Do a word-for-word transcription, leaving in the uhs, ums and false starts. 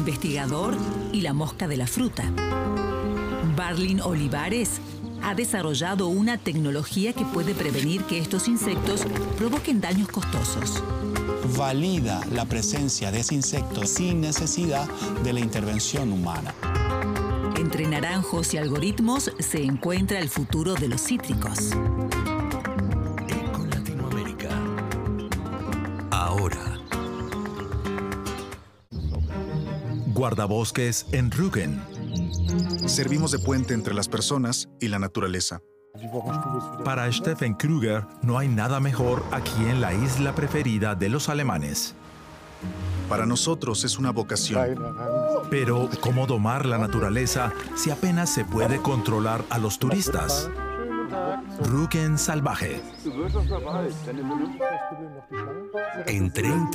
investigador y la mosca de la fruta. Barlin Olivares ha desarrollado una tecnología que puede prevenir que estos insectos provoquen daños costosos. Valida la presencia de ese insecto sin necesidad de la intervención humana. Entre naranjos y algoritmos se encuentra el futuro de los cítricos. Eco Latinoamérica. Ahora. Guardabosques en Rügen. Servimos de puente entre las personas y la naturaleza. Para Stefan Krüger, no hay nada mejor aquí en la isla preferida de los alemanes. Para nosotros es una vocación. Pero, ¿cómo domar la naturaleza si apenas se puede controlar a los turistas? Rügen salvaje. En treinta